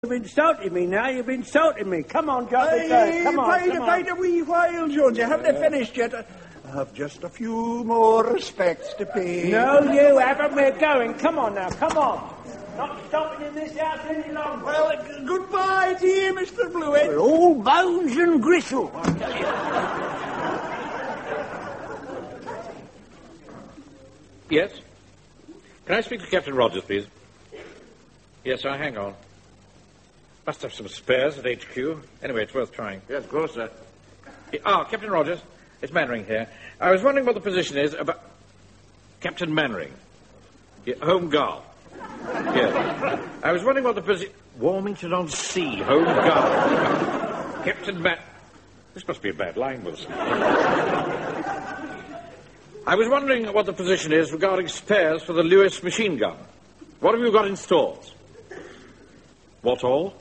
You've insulted me now. You've insulted me. Come on, John. Come on. Wait a wee while, Jones. You haven't finished yet. I have just a few more respects to pay. No, you haven't. We're going. Come on now. Come on. Not stopping in this house any longer. Well, goodbye to you, Mr. Blewett. We're all bones and gristle. Yes? Can I speak to Captain Rogers, please? Yes, sir, hang on. Must have some spares at HQ. Anyway, it's worth trying. Yes, of course, sir. Captain Rogers. It's Mannering here. I was wondering what the position is about... Captain Mannering. Yeah, Home Guard. Yes. I was wondering what the position... Warmington on Sea, Home Guard. Captain This must be a bad line, Wilson. I was wondering what the position is regarding spares for the Lewis machine gun. What have you got in stores? What all?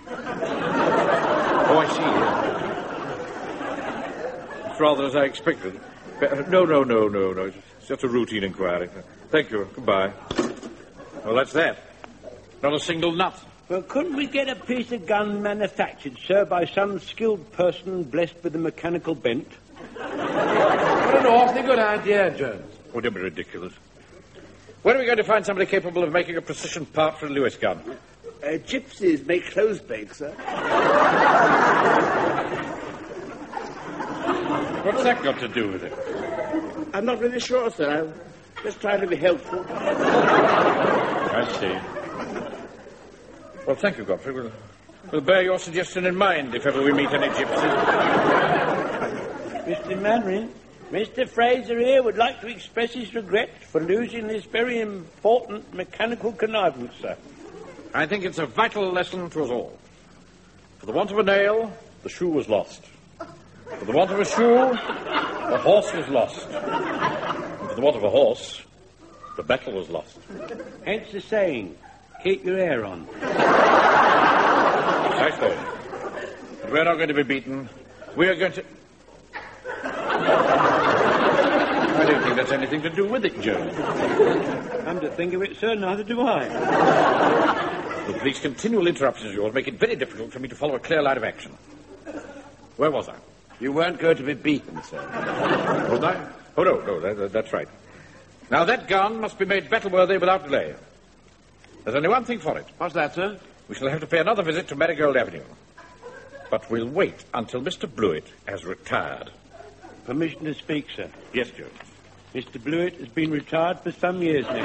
Oh, I see. It's rather as I expected. No. It's just a routine inquiry. Thank you. Goodbye. Well, that's that. Not a single nut. Well, couldn't we get a piece of gun manufactured, sir, by some skilled person blessed with a mechanical bent? What an awfully good idea, Jones. Oh, don't be ridiculous. Where are we going to find somebody capable of making a precision part for a Lewis gun? Gypsies make clothes bakes, sir. What's that got to do with it? I'm not really sure, sir. I'm just trying to be helpful. I see. Well, thank you, Godfrey. We'll bear your suggestion in mind if ever we meet any gypsies. Mr. Mannering, Mr. Fraser here would like to express his regret for losing this very important mechanical contrivance, sir. I think it's a vital lesson to us all. For the want of a nail, the shoe was lost. For the want of a shoe, the horse was lost. And for the want of a horse, the battle was lost. Hence the saying, keep your hair on. Precisely. But we're not going to be beaten. We're going to... I don't think that's anything to do with it, Jones. Come to think of it, sir, neither do I. The police continual interruptions of yours make it very difficult for me to follow a clear line of action. Where was I? You weren't going to be beaten, sir. Wasn't I? Oh, no, that's right. Now, that gun must be made battle-worthy without delay. There's only one thing for it. What's that, sir? We shall have to pay another visit to Marigold Avenue. But we'll wait until Mr. Blewett has retired. Permission to speak, sir. Yes, Jones. Mr. Blewett has been retired for some years now.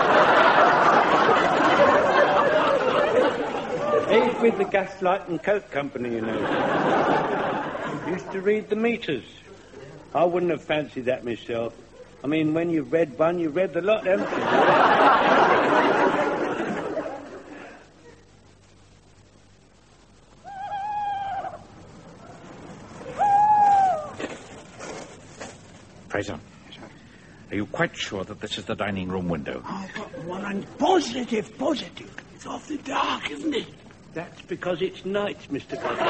He's with the Gaslight and Coke Company, you know. Used to read the meters. I wouldn't have fancied that myself. I mean, when you've read one, you've read the lot, haven't you? Fraser, are you quite sure that this is the dining room window? I've got one. I'm positive. It's awfully dark, isn't it? That's because it's night, Mr. Godfrey.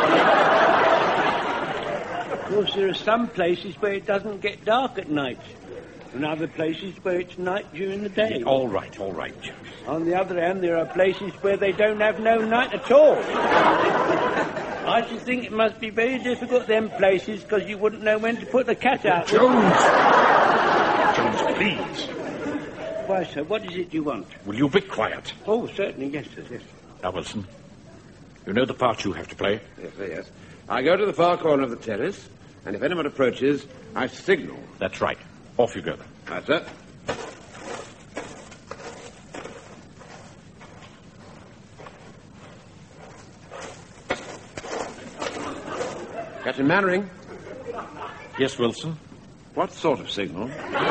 Of course, there are some places where it doesn't get dark at night, and other places where it's night during the day. Yeah, all right, Jones. On the other hand, there are places where they don't have no night at all. I should think it must be very difficult, them places, because you wouldn't know when to put the cat out. Jones, please. Why, sir, what is it you want? Will you be quiet? Oh, certainly, yes, sir, yes. Now, Wilson, you know the part you have to play? Yes, sir, yes. I go to the far corner of the terrace, and if anyone approaches, I signal. That's right. Off you go, then. Right, sir. Captain Mannering? Yes, Wilson? What sort of signal?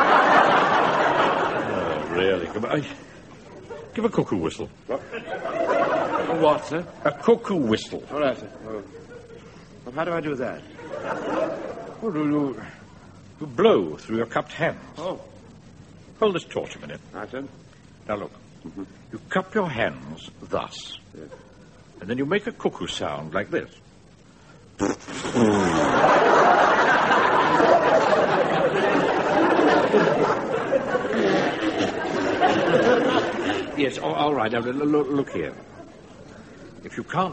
Oh, really? Give a cuckoo whistle. What, sir? A cuckoo whistle. All right, sir. Well, how do I do that? Well, you blow through your cupped hands. Oh. Hold this torch a minute. Right, sir. Now, look. Mm-hmm. You cup your hands thus. Yes. And then you make a cuckoo sound like this. Yes, all right. Now, look here. If you can't